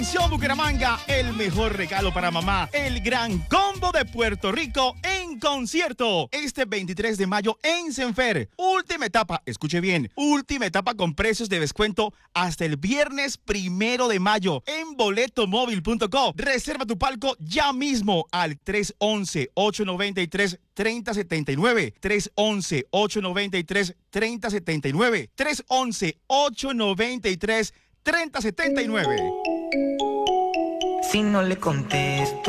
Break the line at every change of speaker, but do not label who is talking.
Bucaramanga, el mejor regalo para mamá, el gran combo de Puerto Rico en concierto. Este 23 de mayo en Senfer. Última etapa, escuche bien, última etapa con precios de descuento hasta el viernes 1 de mayo en boletomóvil.co. Reserva tu palco ya mismo al 311-893-3079. 311-893-3079. 311-893-3079.
Si no le contesto